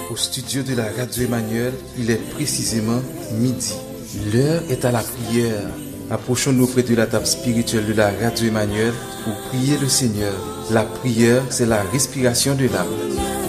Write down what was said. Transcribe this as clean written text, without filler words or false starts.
au studio de la Radio Emmanuel. Il est précisément midi. L'heure est à la prière. Approchons-nous près de la table spirituelle de la Radio Emmanuel pour prier le Seigneur. La prière, c'est la respiration de l'âme.